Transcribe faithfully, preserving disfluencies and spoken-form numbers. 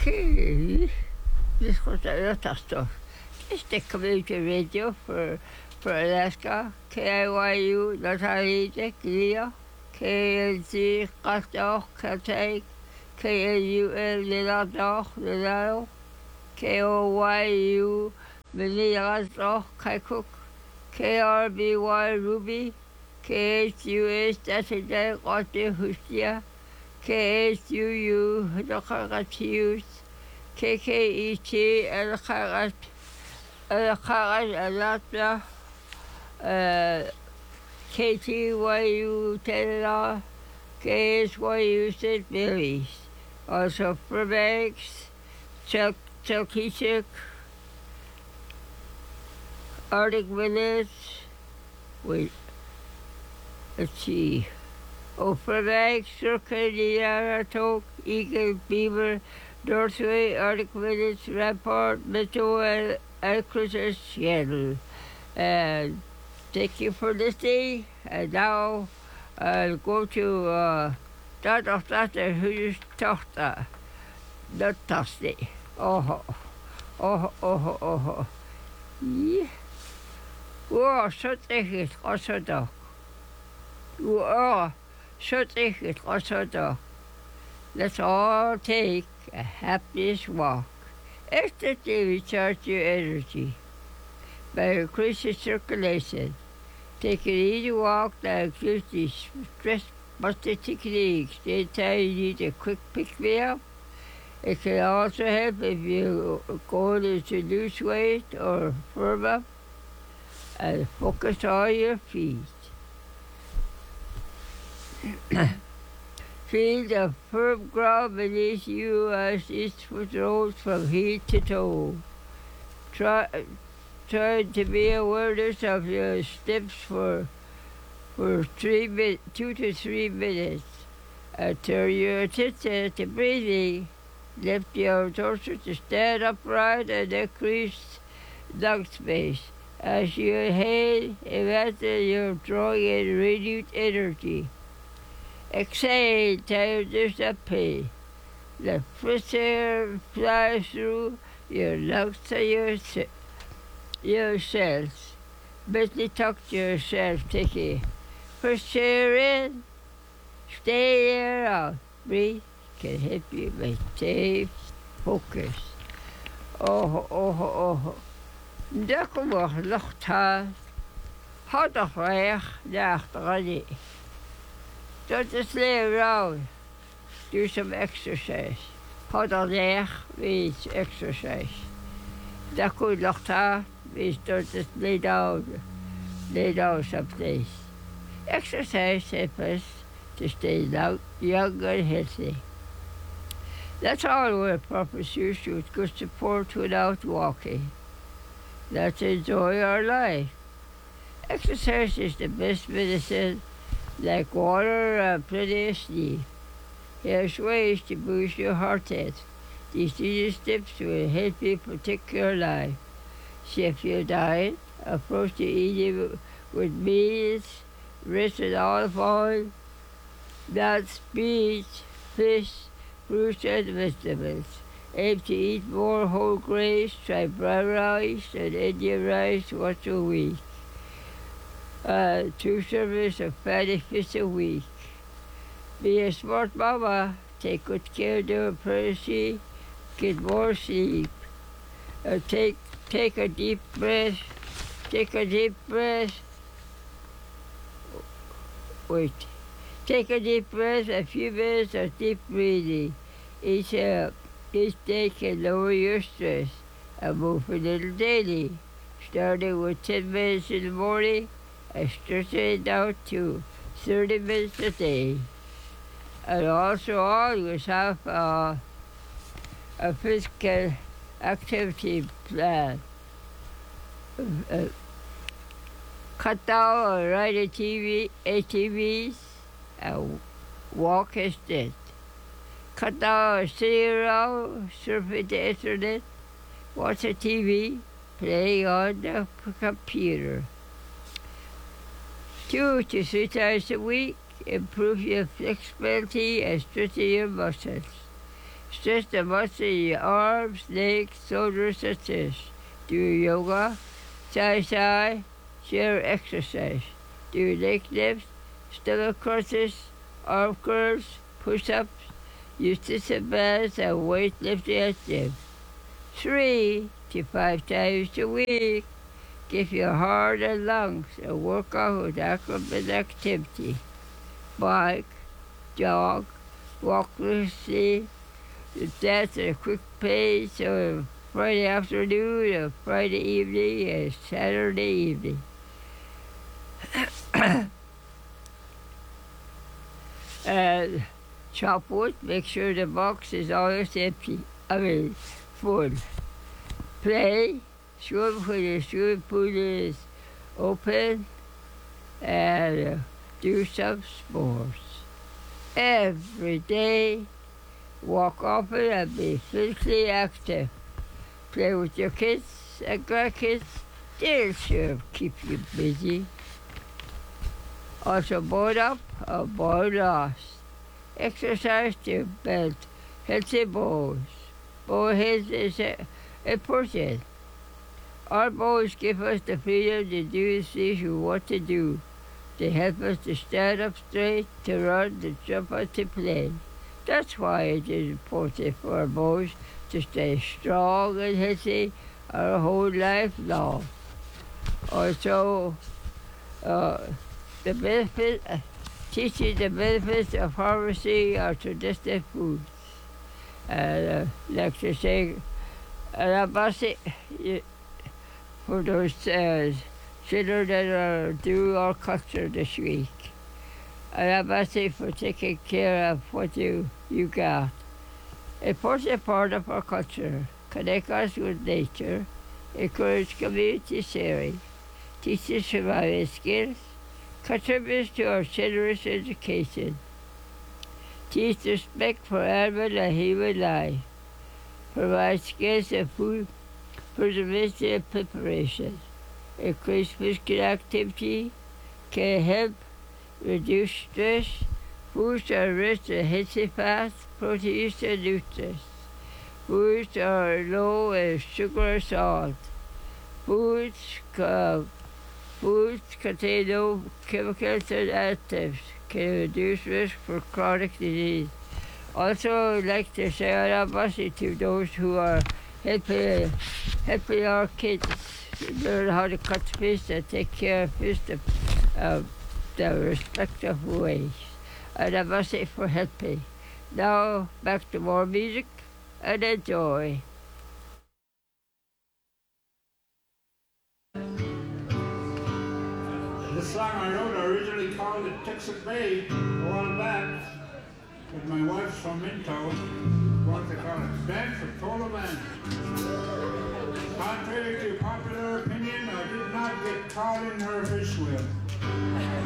Okay, this was a lot of stuff. Just the community radio for for Alaska, K I Y U, Natalie Leo, K L Z, Qatar, Qatar, K L U L, Lilador, Lilao, K O Y U, Milirazor, Kaikuk, K R B Y, Ruby, K H U S, Saturday, Rote, Hustia, K H U U, Hidakarat Hughes, K K E T, El Kharat, El Kharat, Alatla, K T Y U, Taylor, K S Y U, Saint Mary's. Also Fairbanks, Chalkishik, Arctic Village, wait, let's see. Oh, Fairbanks, Circa, Yarratok, Eagle, Beaver, Northway, Arctic Village, Rampart, Metro, Alcatraz, Seattle. And thank you for listening. And now I'll go to uh, that of that who's talked, not Thursday. Oh, oh, oh, oh, yeah. Wow, so thank you, also dog. You are so thank you, also dog. Let's all take a happiest walk. Instantly recharge your energy by increasing circulation. Take an easy walk that includes these stress-busting techniques. Anytime you need a quick pick-me-up, it can also help if you're going to lose weight or firm up and focus on your feet. Feel the firm ground beneath you as each foot rolls from head to toe. Try, try to be awareness of your steps for for three min, two to three minutes. And turn your attention to breathing. Lift your torso to stand upright and increase lung space. As you inhale, imagine you're drawing in renewed energy. Exhale, time to disappear. Let fresh air fly through your lungs to your, your cells. Mentally talk to yourself, taking fresh air in, stay air out. Breathe can help you maintain focus. Oh, oh, oh. Dakken wordt lucht haar. Houd toch weg naar achteren. Don't just lay around. Do some exercise. Houd dan weg, means exercise. Dakken lucht haar means don't just lay down. Lay down someplace. Exercise helps us to stay young, young and healthy. Let's all wear proper shoes with good support without walking. Let's enjoy our life. Exercise is the best medicine, like water and plenty of sleep. Here's ways to boost your heart health. These easy steps will help you protect your life. Shift your diet, approach the eating with meals, rich in olive oil, nuts, beets, fish, fruits, and vegetables. Aim to eat more whole grains, try brown rice and Indian rice once a week. Uh, two servings of fatty fish a week. Be a smart mama. Take good care during pregnancy. Get more sleep. Uh, take take a deep breath. Take a deep breath. Wait. Take a deep breath. A few minutes of deep breathing. Each uh, each day can lower your stress and move a little daily, starting with ten minutes in the morning and stretching it down to thirty minutes a day. And also always have uh, a physical activity plan. Uh, cut down on riding T V, A T Vs, and walk instead. Cut down on sitting around, surfing the internet, watching T V, playing on the computer. Two to three times a week, improve your flexibility and strengthen your muscles. Stretch the muscles in your arms, legs, shoulders, and chest. Do yoga, side side, chair exercise. Do leg lifts, stomach crunches, arm curls, push-ups. Use sit bands and weightlifting at gym. Three to five times a week. Give your heart and lungs a workout with acrobat activity. Bike, jog, walk briskly, dance at a quick pace on Friday afternoon, or Friday evening, and Saturday evening. And chop wood, make sure the box is always empty, I mean full. Play, swim when the swimming pool is open, and uh, do some sports. Every day, walk often and be physically active. Play with your kids and grandkids, they'll sure keep you busy. Also board up or board lost. Exercise to build healthy bones. Bone health is uh, important. Our bones give us the freedom to do the things we want to do. They help us to stand up straight, to run, to jump, and to play. That's why it is important for our bones to stay strong and healthy our whole life long. Also, uh, the benefit, uh, teaching the benefits of harvesting our traditional foods. And uh, like to say, alabasi, for those uh, children that are doing our culture this week. Alabasi for taking care of what you, you got. A important part of our culture, connect us with nature, encourage community sharing, teaches survival skills, contributes to our children's education, teach respect for animal and human life, provide skills of food preservation and preparation, increase physical activity, can help reduce stress. Foods are rich in healthy fats, proteins, and nutrients. Foods are low in sugar and salt. Foods, uh, foods contain no chemicals and additives, can reduce risk for chronic disease. Also, I'd like to say alabasi to those who are helping, helping our kids learn how to cut fish and take care of fish the, uh, the respective ways. Alabasi for helping. Now, back to more music and enjoy. This song I wrote, I originally called it Texas Bay a while back, but my wife's from Minto, wanted to call it Dance for Total Man. Contrary to popular opinion, I did not get caught in her fish wheel.